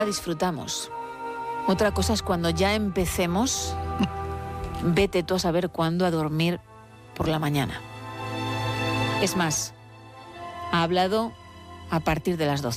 disfrutamos. Otra cosa es cuando ya empecemos, vete tú a saber cuándo a dormir por la mañana. Es más, ha hablado a partir de las 12.